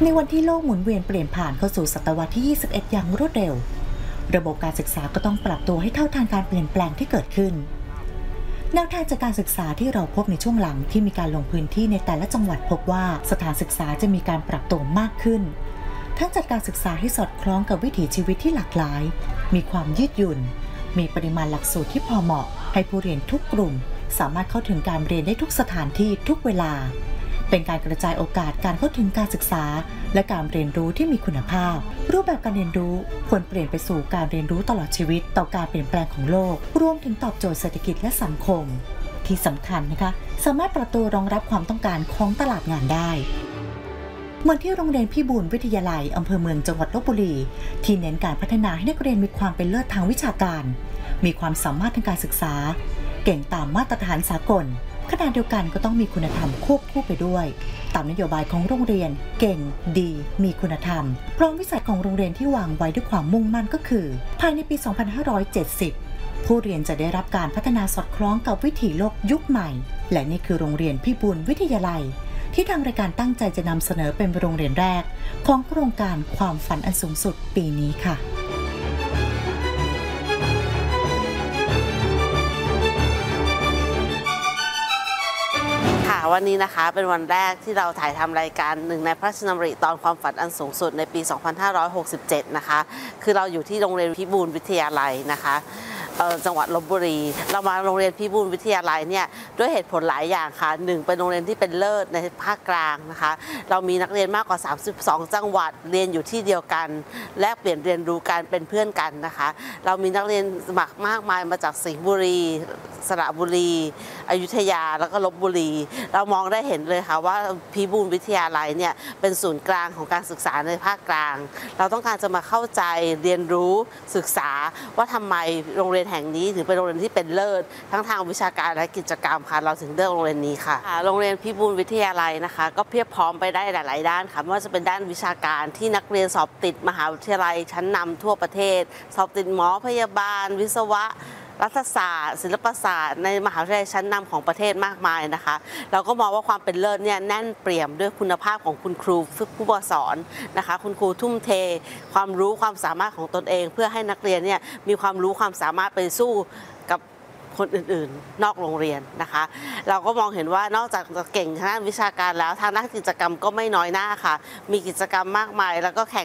ในวันที่โลกหมุนเวียนเปลี่ยนผ่านเข้าสู่ศตวรรษที่ 21 อย่างรวดเร็วระบบการศึกษาก็ต้องปรับตัวให้เท่าทันการเปลี่ยนแปลงที่เกิดขึ้นแนวทางจากการศึกษาที่เราพบในช่วงหลังที่มีการลงพื้นที่ในแต่ละจังหวัดพบว่าสถานศึกษาจะมีการปรับตัวมากขึ้นทั้งจัดการศึกษาให้สอดคล้องกับวิถีชีวิตที่หลากหลายมีความยืดหยุ่นมีปริมาณหลักสูตรที่พอเหมาะให้ผู้เรียนทุกกลุ่มสามารถเข้าถึงการเรียนได้ทุกสถานที่ทุกเวลาเป็นการกระจายโอกาสการเข้าถึงการศึกษาและการเรียนรู้ที่มีคุณภาพรูปแบบการเรียนรู้ควรเปลี่ยนไปสู่การเรียนรู้ตลอดชีวิตต่อการเปลี่ยนแปลงของโลกรวมถึงตอบโจทย์เศรษฐกิจและสังคมที่สำคัญนะคะสามารถปรับตัวรองรับความต้องการของตลาดงานได้เหมือนที่โรงเรียนพิบูลวิทยาลัยอำเภอเมืองจังหวัดลพบุรีที่เน้นการพัฒนาให้นักเรียนมีความเป็นเลิศทางวิชาการมีความสามารถทางการศึกษาเก่งตามมาตรฐานสากลขณะเดียวกันก็ต้องมีคุณธรรมควบคู่ไปด้วยตามนโยบายของโรงเรียนเก่งดีมีคุณธรรมพร้อมวิสัยของโรงเรียนที่วางไว้ด้วยความมุ่งมั่นก็คือภายในปี 2570 ผู้เรียนจะได้รับการพัฒนาสอดคล้องกับวิถีโลกยุคใหม่และนี่คือโรงเรียนพิบูลวิทยาลัยที่ทางรายการตั้งใจจะนำเสนอเป็นโรงเรียนแรกของโครงการความฝันอันสูงสุดปีนี้ค่ะวันนี้นะคะเป็นวันแรกที่เราถ่ายทำรายการหนึ่งในพระราชดำริตอนความฝันอันสูงสุดในปี 2567 นะคะคือเราอยู่ที่โรงเรียนพิบูลวิทยาลัยนะคะจังหวัดลพบุรีเรามาโรงเรียนพิบูลวิทยาลัยเนี่ยด้วยเหตุผลหลายอย่างค่ะหนึ่งเป็นโรงเรียนที่เป็นเลิศในภาคกลางนะคะเรามีนักเรียนมากกว่า32จังหวัดเรียนอยู่ที่เดียวกันแลกเปลี่ยนเรียนรู้กันเป็นเพื่อนกันนะคะเรามีนักเรียนสมัครมากมายมาจากสิงห์บุรีสระบุรีอยุธยาแล้วก็ลพบุรีเรามองได้เห็นเลยค่ะว่าพิบูลวิทยาลัยเนี่ยเป็นศูนย์กลางของการศึกษาในภาคกลางเราต้องการจะมาเข้าใจเรียนรู้ศึกษาว่าทำไมโรงเรียนแห่งนี้ถึงเป็นโรงเรียนที่เป็นเลิศทั้งทางวิชาการและกิจกรรมค่ะเราถึงเลือกโรงเรียนนี้ค่ะโรงเรียนพิบูลวิทยาลัยนะคะก็เพียบพร้อมไปได้หลายๆด้านค่ะไม่ว่าจะเป็นด้านวิชาการที่นักเรียนสอบติดมหาวิทยาลัยชั้นนำทั่วประเทศสอบติดหมอพยาบาลวิศวะรัฐศาสตร์ศิลปศาสตร์ในมหาวิทยาลัยชั้นนำของประเทศมากมายนะคะเราก็มองว่าความเป็นเลิศเนี่ยแน่นเปี่ยมด้วยคุณภาพของคุณครูผู้สอนนะคะคุณครูทุ่มเทความรู้ความสามารถของตนเองเพื่อให้นักเรียนเนี่ยมีความรู้ความสามารถไปสู้กับคนอื่นๆนอกโรงเรียนนะคะเราก็มองเห็นว่านอกจากจะเก่งทางด้านวิชาการแล้วทางด้านกิจกรรมก็ไม่น้อยหน้าค่ะมีกิจกรรมมากมายแล้วก็แข่ง